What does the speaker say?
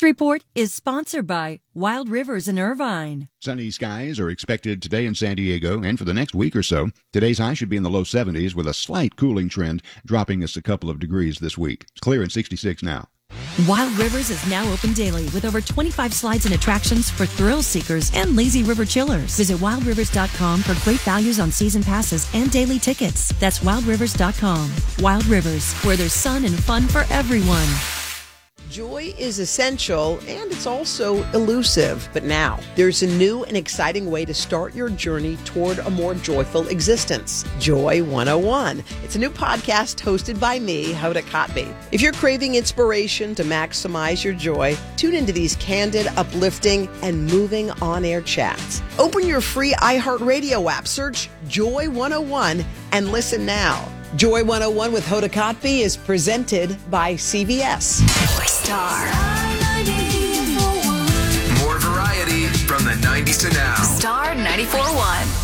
This report is sponsored by Wild Rivers in Irvine. Sunny skies are expected today in San Diego and for the next week or so. Today's high should be in the low 70s with a slight cooling trend, dropping us a couple of degrees this week. It's clear and 66 now. Wild Rivers is now open daily with over 25 slides and attractions for thrill seekers and lazy river chillers. Visit wildrivers.com for great values on season passes and daily tickets. That's wildrivers.com. Wild Rivers, where there's sun and fun for everyone. Joy is essential, and it's also elusive. But now, there's a new and exciting way to start your journey toward a more joyful existence. Joy 101. It's a new podcast hosted by me, Hoda Kotb. If you're craving inspiration to maximize your joy, tune into these candid, uplifting, and moving on-air chats. Open your free iHeartRadio app, search Joy 101, and listen now. Joy 101 with Hoda Kotb is presented by CVS. Star. More variety from the 90s to now. Star 94.1.